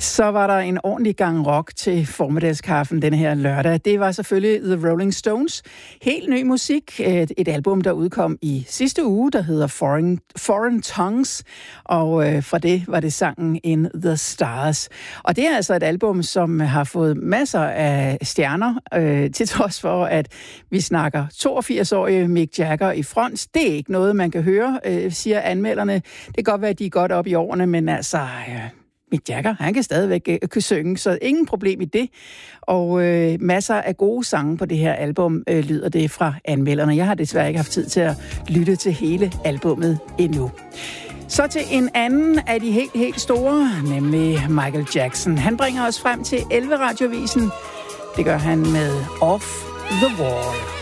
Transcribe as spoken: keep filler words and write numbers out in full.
Så var der en ordentlig gang rock til formiddagskaffen denne her lørdag. Det var selvfølgelig The Rolling Stones. Helt ny musik. Et, et album, der udkom i sidste uge, der hedder Foreign, Foreign Tongues. Og øh, fra det var det sangen In the Stars. Og det er altså et album, som har fået masser af stjerner, øh, til trods for, at vi snakker toogfirs-årige Mick Jagger i front. Det er ikke noget, man kan høre, øh, siger anmelderne. Det kan godt være, at de er godt op i årene, men altså... Øh, Mick Jagger, han kan stadigvæk øh, kunne synge, så ingen problem i det. Og øh, masser af gode sange på det her album øh, lyder det fra anmelderne. Jeg har desværre ikke haft tid til at lytte til hele albummet endnu. Så til en anden af de helt, helt store, nemlig Michael Jackson. Han bringer os frem til elleve-radiovisen. Det gør han med Off the Wall.